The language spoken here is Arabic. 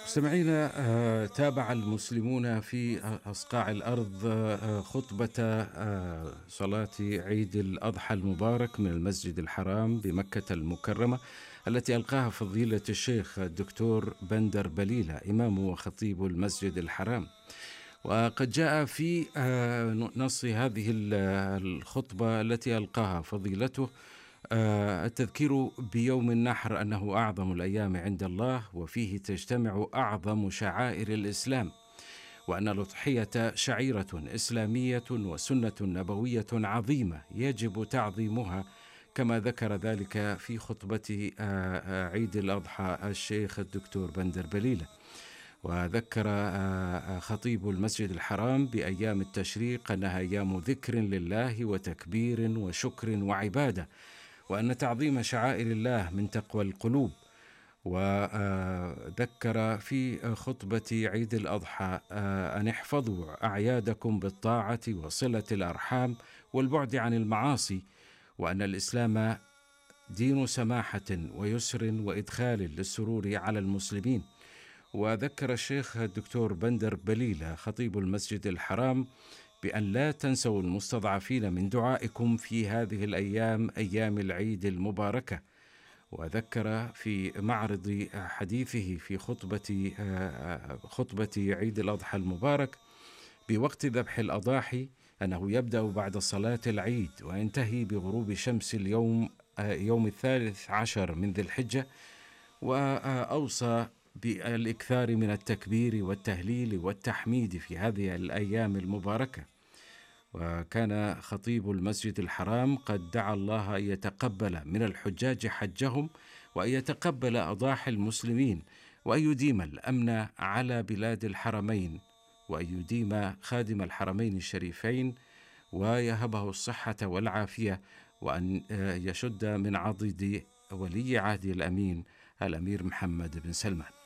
مستمعينا، تابع المسلمون في أصقاع الأرض خطبة صلاة عيد الأضحى المبارك من المسجد الحرام بمكة المكرمة، التي ألقاها فضيلة الشيخ الدكتور بندر بليلة إمام وخطيب المسجد الحرام. وقد جاء في نص هذه الخطبة التي ألقاها فضيلته التذكير بيوم النحر أنه أعظم الأيام عند الله، وفيه تجتمع أعظم شعائر الإسلام، وأن الأضحية شعيرة إسلامية وسنة نبوية عظيمة يجب تعظيمها، كما ذكر ذلك في خطبة عيد الأضحى الشيخ الدكتور بندر بليلة. وذكر خطيب المسجد الحرام بأيام التشريق أنها أيام ذكر لله وتكبير وشكر وعبادة، وأن تعظيم شعائر الله من تقوى القلوب. وذكر في خطبة عيد الأضحى أن احفظوا أعيادكم بالطاعة وصلة الأرحام والبعد عن المعاصي، وأن الإسلام دين سماحة ويسر وإدخال للسرور على المسلمين. وذكر الشيخ الدكتور بندر بليلة خطيب المسجد الحرام بأن لا تنسوا المستضعفين من دعائكم في هذه الأيام، أيام العيد المباركة. وذكر في معرض حديثه في خطبة عيد الأضحى المبارك بوقت ذبح الأضاحي أنه يبدأ بعد صلاة العيد وينتهي بغروب شمس اليوم يوم 13 من ذي الحجة، وأوصى بالإكثار من التكبير والتهليل والتحميد في هذه الأيام المباركة. وكان خطيب المسجد الحرام قد دعا الله أن يتقبل من الحجاج حجهم، وأن يتقبل أضاحي المسلمين، وأن يديم الأمن على بلاد الحرمين، وأن يديم خادم الحرمين الشريفين ويهبه الصحة والعافية، وأن يشد من عضد ولي عهده الأمين الأمير محمد بن سلمان.